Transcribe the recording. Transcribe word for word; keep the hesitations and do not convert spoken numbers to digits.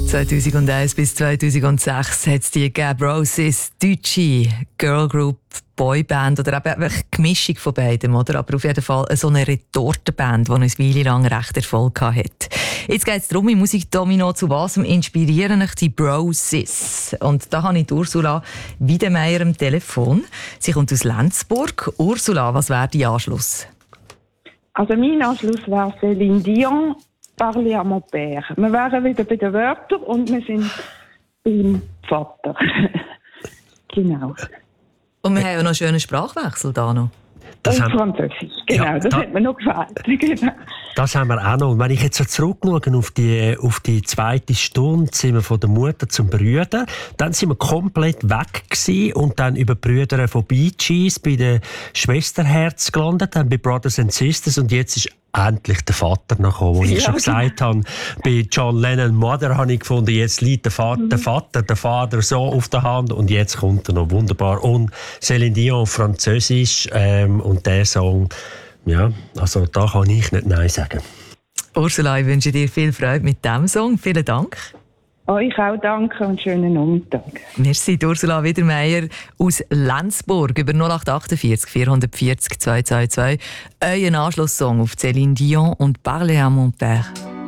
zweitausendeins bis zweitausendsechs hat es die Gab Roses deutsche Girlgroup, Boyband oder eben eine Gemischung von beidem, oder? Aber auf jeden Fall so eine Retortenband, die eine Weile lang recht Erfolg hatte. Jetzt geht es darum, in Musikdomino, zu was inspirieren euch die Broses? Und da habe ich Ursula Wiedemeyer am Telefon. Sie kommt aus Lenzburg. Ursula, was wäre dein Anschluss? Also mein Anschluss wäre Céline Dion, Parler à mon père. Wir wären wieder bei den Wörtern und wir sind beim Vater. Genau. Und wir haben ja noch einen schönen Sprachwechsel da noch. Das und haben... Französisch, genau, ja, das da... hat mir noch gefällt. Genau. Das haben wir auch noch. Und wenn ich jetzt so zurückschaue auf die, auf die zweite Stunde, sind wir von der Mutter zum Brüder, dann sind wir komplett weg gewesen und dann über die Brüder von Bee Gees bei den Schwesterherz gelandet, dann bei Brothers and Sisters und jetzt ist endlich der Vater noch gekommen. Und ich ja, schon gesagt habe, bei John Lennon Mother habe ich gefunden, jetzt liegt der Vater, mhm. der Vater, der Vater so auf der Hand und jetzt kommt er noch wunderbar. Und Céline Dion auf Französisch ähm, und der Song, ja, also da kann ich nicht Nein sagen. Ursula, ich wünsche dir viel Freude mit diesem Song. Vielen Dank. Euch auch danke und schönen Nachmittag. Merci, Ursula Wiedemeyer aus Lenzburg über null acht achtundvierzig vierhundertvierzig zweihundertzweiundzwanzig. Euer Anschlusssong auf Céline Dion und Parler à mon père.